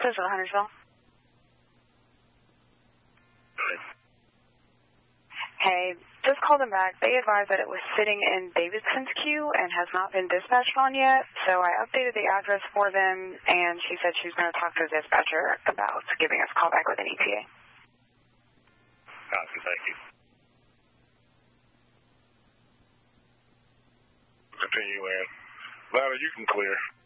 This is Huntersville. Hey, just called them back. They advised that it was sitting in Davidson's queue and has not been dispatched on yet, so I updated the address for them, and she said she was going to talk to the dispatcher about giving us a call back with an ETA. Copy, thank you. Continue in. Louder, you can clear.